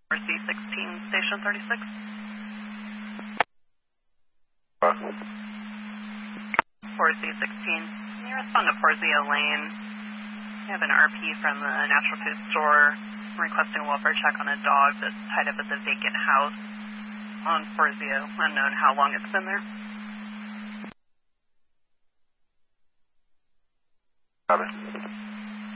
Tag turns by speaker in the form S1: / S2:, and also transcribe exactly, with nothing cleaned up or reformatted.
S1: four C sixteen, Station thirty-six.
S2: Uh,
S1: four C sixteen. Can you respond to Porzio Lane? We have an R P from the natural food store requesting a welfare check on a dog that's tied up at the vacant house on Porzio. Unknown how long it's been there.
S2: Got it.